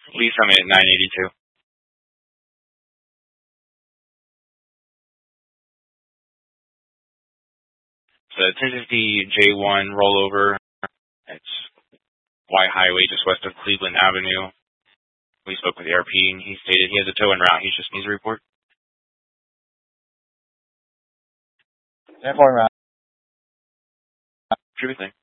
Lee Summit 982. So 1050 J1 rollover. It's Y Highway just west of Cleveland Avenue. We spoke with the RP and he stated he has a tow en route. He just needs a report. 10-4 route. Everything.